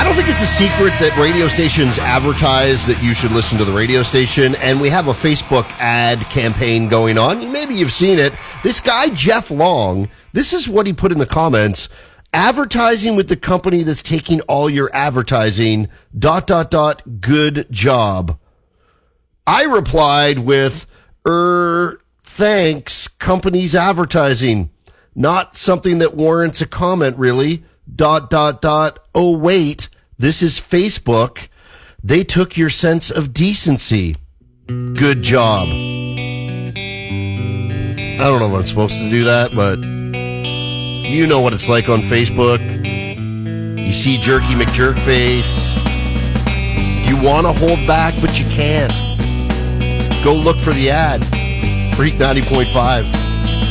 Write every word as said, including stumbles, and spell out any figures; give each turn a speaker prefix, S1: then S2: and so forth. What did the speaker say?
S1: I don't think it's a secret that radio stations advertise that you should listen to the radio station, and we have a Facebook ad campaign going on. Maybe you've seen it. This guy, Jeff Long, this is what he put in the comments. Advertising with the company that's taking all your advertising, dot, dot, dot, good job. I replied with, er, thanks, company's advertising. Not something that warrants a comment, really. Dot, dot, dot. Oh, wait, this is Facebook. They took your sense of decency. Good job. I don't know if I'm supposed to do that, but you know what it's like on Facebook. You see Jerky McJerkface. You want to hold back, but you can't. Go look for the ad. Freak ninety point five.